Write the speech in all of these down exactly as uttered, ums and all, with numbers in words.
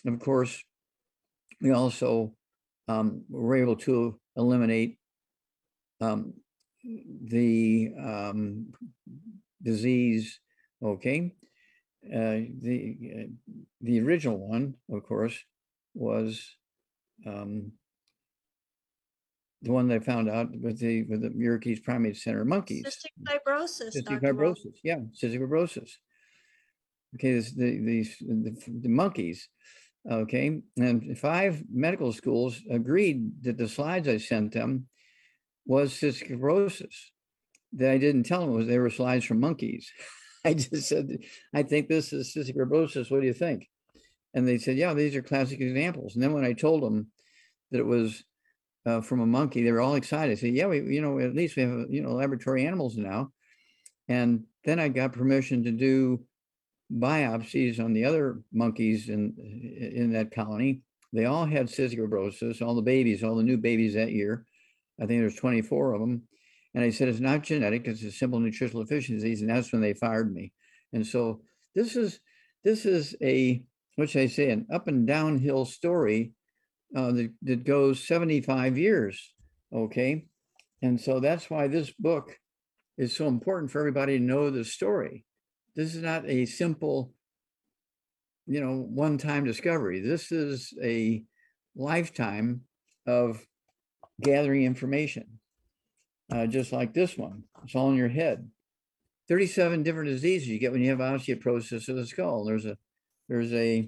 of course, we also um, were able to eliminate um, the um, disease. Okay, uh, the uh, the original one, of course, was um, the one that I found out with the with the Muirkey's Primate Center monkeys. Cystic fibrosis, Cystic Doctor Wall. fibrosis, yeah, cystic fibrosis. Okay, this, the, these the, the monkeys. Okay, and five medical schools agreed that the slides I sent them was cystic fibrosis. That I didn't tell them was they were slides from monkeys. I just said, I think this is cystic fibrosis. What do you think? And they said, yeah, these are classic examples. And then when I told them that it was uh, from a monkey, they were all excited. I said, yeah, we, you know, at least we have, you know, laboratory animals now. And then I got permission to do biopsies on the other monkeys in in that colony. They all had cystic fibrosis, all the babies, all the new babies that year. I think there's twenty-four of them. And I said, it's not genetic, it's a simple nutritional deficiency. And that's when they fired me. And so this is this is a, what should I say, an up and downhill story uh, that, that goes seventy-five years. Okay. And so that's why this book is so important for everybody to know the story. This is not a simple, you know, one-time discovery. This is a lifetime of gathering information, uh, just like this one. It's all in your head. thirty-seven different diseases you get when you have osteoporosis of the skull. There's a there's a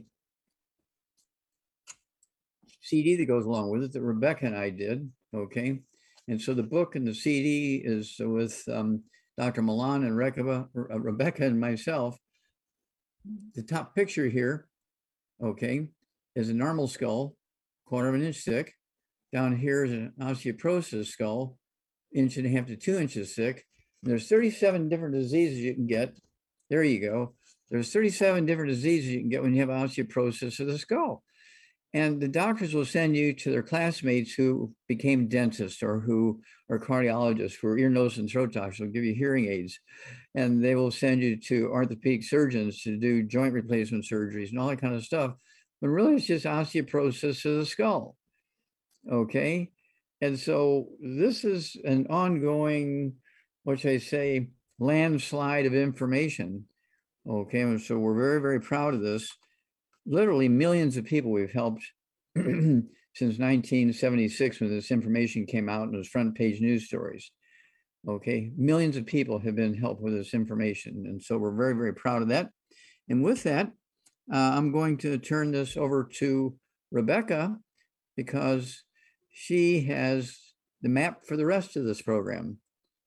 C D that goes along with it that Rebecca and I did. Okay, and so the book and the C D is with um, Doctor Milan and Rebecca, Rebecca and myself. The top picture here, okay, is a normal skull, quarter of an inch thick. Down here is an osteoporosis skull, inch and a half to two inches thick. And there's thirty-seven different diseases you can get. There you go. There's thirty-seven different diseases you can get when you have osteoporosis of the skull. And the doctors will send you to their classmates who became dentists or who are cardiologists, who are ear, nose, and throat doctors. They'll give you hearing aids. And they will send you to orthopedic surgeons to do joint replacement surgeries and all that kind of stuff. But really, it's just osteoporosis of the skull. Okay. And so this is an ongoing, what should I say, landslide of information. Okay. And so we're very, very proud of this. Literally millions of people we've helped since nineteen seventy-six when this information came out and it was front page news stories. Okay, millions of people have been helped with this information. And so we're very, very proud of that. And with that, uh, I'm going to turn this over to Rebecca because she has the map for the rest of this program.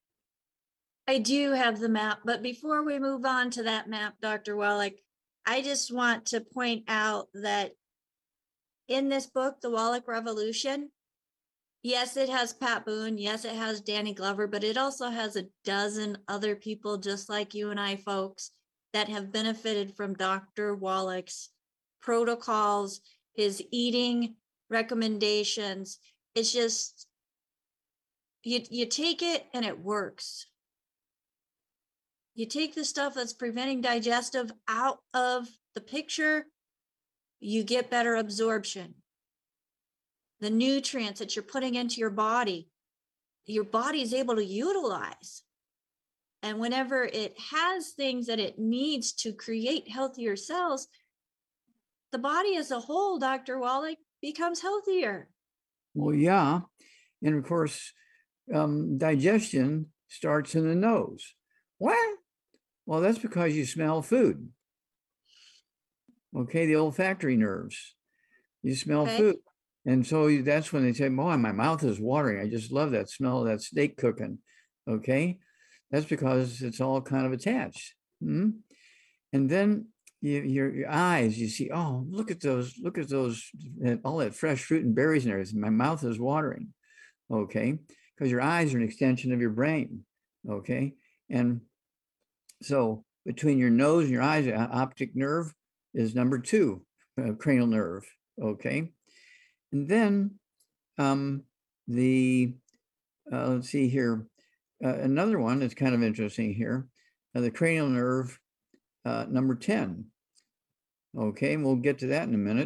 I do have the map, but before we move on to that map, Doctor Wallach, I just want to point out that in this book, The Wallach Revolution, yes, it has Pat Boone. Yes, it has Danny Glover, but it also has a dozen other people just like you and I, folks, that have benefited from Doctor Wallach's protocols, his eating recommendations. It's just, you, you take it and it works. You take the stuff that's preventing digestive out of the picture, you get better absorption. The nutrients that you're putting into your body, your body is able to utilize. And whenever it has things that it needs to create healthier cells, the body as a whole, Doctor Wallach, becomes healthier. Well, yeah. And of course, um, digestion starts in the nose. What? Well, that's because you smell food. Okay, the olfactory nerves. You smell Okay. food. And so that's when they say, boy, my mouth is watering. I just love that smell of that steak cooking. Okay, that's because it's all kind of attached. Hmm? And then you, your, your eyes, you see, oh, look at those, look at those, all that fresh fruit and berries and everything. My mouth is watering. Okay, because your eyes are an extension of your brain. Okay, and so between your nose and your eyes, optic nerve is number two, uh, cranial nerve. Okay. And then um, the, uh, let's see here, uh, another one that's kind of interesting here, uh, the cranial nerve, uh, number ten. Okay, and we'll get to that in a minute.